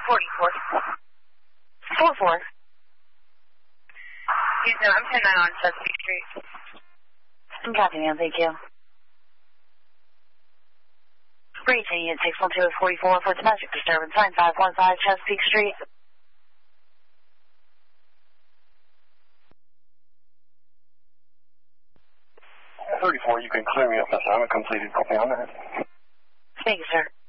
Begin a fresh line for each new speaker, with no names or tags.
44. 44.
Yes, no, I'm 10-9 on Chesapeake Street.
Copy, ma'am. Thank you. Reaching at 612-44 for domestic disturbance, 9515 Chesapeake Street.
You can clear me up, miss. I haven't completed. Copy on that.
Thank you, sir.